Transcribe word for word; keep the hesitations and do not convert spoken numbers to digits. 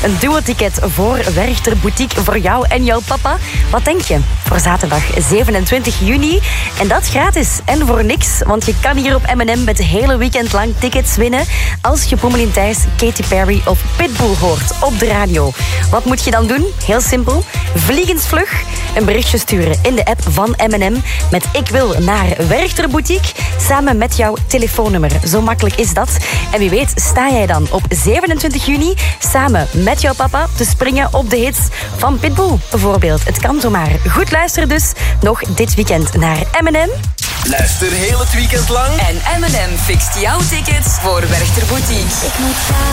Een duo-ticket voor Werchter Boutique voor jou en jouw papa. Wat denk je? Voor zaterdag zevenentwintig juni. En dat gratis en voor niks. Want je kan hier op M en M het hele weekend lang tickets winnen als je Pommelien Thijs, Katy Perry of Pitbull hoort op de radio. Wat moet je dan doen? Heel simpel. Vliegensvlug een berichtje sturen in de app van M en M met ik wil naar Werchter Boutique samen met jouw telefoonnummer. Zo makkelijk is dat. En wie weet sta jij dan op zevenentwintig juni samen met jouw papa te springen op de hits van Pitbull bijvoorbeeld. Het kan zomaar. Goed luisteren dus nog dit weekend naar M en M. Luister heel het weekend lang. En M en M fixt jouw tickets voor Werchter Boutique. Ik moet